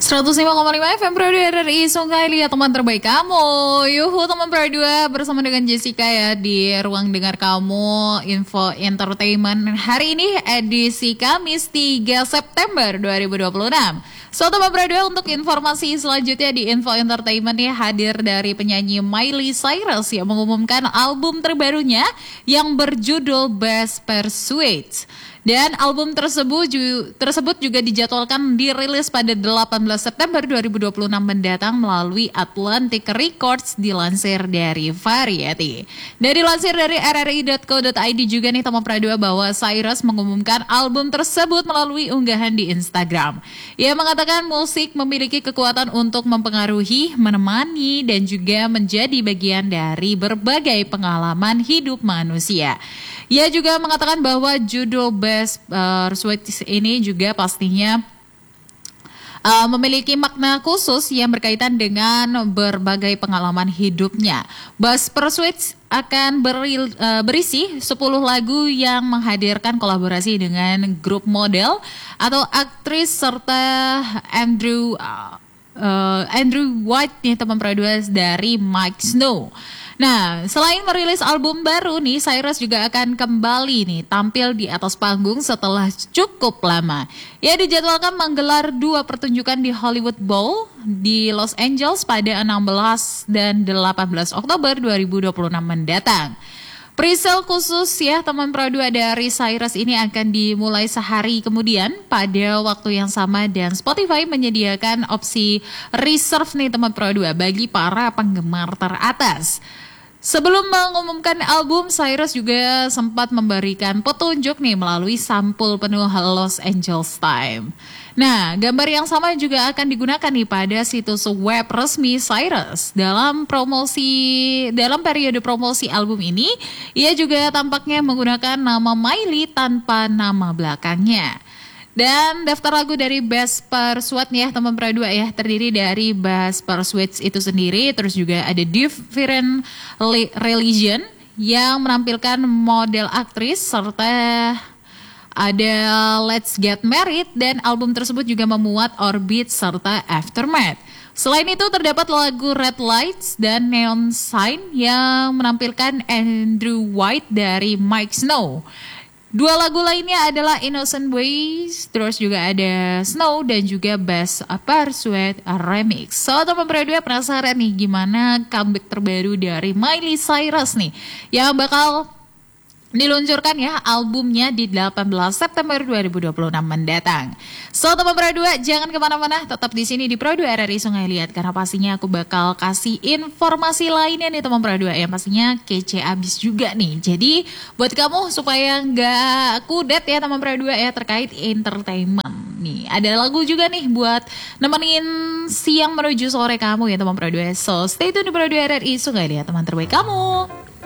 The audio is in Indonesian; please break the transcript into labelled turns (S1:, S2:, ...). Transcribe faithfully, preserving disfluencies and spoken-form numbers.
S1: seratus lima koma lima F M Pro dua R R I Sungai Liat, teman terbaik kamu. Yuhu teman Pro dua bersama dengan Jessica ya di ruang dengar kamu Info Entertainment. Hari ini edisi Kamis tiga September dua ribu dua puluh enam. So teman Pro dua, untuk informasi selanjutnya di Info Entertainment ya, hadir dari penyanyi Miley Cyrus yang mengumumkan album terbarunya yang berjudul Best Pursuit. Dan album tersebut, tersebut juga dijadwalkan dirilis pada delapan belas September dua ribu dua puluh enam mendatang melalui Atlantic Records, dilansir dari Variety. Dari lansir dari r r i dot co dot i d juga nih teman Pro dua bahwa Cyrus mengumumkan album tersebut melalui unggahan di Instagram. Ia mengatakan musik memiliki kekuatan untuk mempengaruhi, menemani, dan juga menjadi bagian dari berbagai pengalaman hidup manusia. Ia juga mengatakan bahwa judul Best Pursuit ini juga pastinya uh, memiliki makna khusus yang berkaitan dengan berbagai pengalaman hidupnya. Best Pursuit akan beri, uh, berisi sepuluh lagu yang menghadirkan kolaborasi dengan grup model atau aktris serta Andrew uh, uh, Andrew White nih teman Pro dua dari Mike Snow. Nah, selain merilis album baru nih, Cyrus juga akan kembali nih tampil di atas panggung setelah cukup lama. Ia dijadwalkan menggelar dua pertunjukan di Hollywood Bowl di Los Angeles pada enam belas dan delapan belas Oktober dua ribu dua puluh enam mendatang. Presale khusus ya teman Pro dua dari Cyrus ini akan dimulai sehari kemudian pada waktu yang sama, dan Spotify menyediakan opsi reserve nih teman Pro dua bagi para penggemar teratas. Sebelum mengumumkan album, Cyrus juga sempat memberikan petunjuk nih melalui sampul penuh Los Angeles Times. Nah, gambar yang sama juga akan digunakan nih pada situs web resmi Cyrus. Dalam promosi, dalam periode promosi album ini, ia juga tampaknya menggunakan nama Miley tanpa nama belakangnya. Dan daftar lagu dari Best Pursuit ya teman Pro dua ya, terdiri dari Best Pursuit itu sendiri, terus juga ada Different Religion yang menampilkan model aktris, serta ada Let's Get Married, dan album tersebut juga memuat Orbit serta Aftermath. Selain itu terdapat lagu Red Lights dan Neon Sign yang menampilkan Andrew White dari Mike Snow. Dua lagu lainnya adalah Innocent Ways, terus juga ada Snow, dan juga Best Pursuit Remix. So teman Pro dua penasaran nih gimana comeback terbaru dari Miley Cyrus nih yang bakal diluncurkan ya albumnya di delapan belas September dua ribu dua puluh enam mendatang. So teman Pro dua jangan kemana-mana, tetap di sini di Pro dua R R I Sungai Liat, karena pastinya aku bakal kasih informasi lainnya nih teman Pro dua yang pastinya kece abis juga nih. Jadi buat kamu supaya nggak kudet ya teman Pro dua ya terkait entertainment nih, ada lagu juga nih buat nemenin siang menuju sore kamu ya teman Pro dua. So stay tune di Pro dua R R I Sungai Liat, teman terbaik kamu.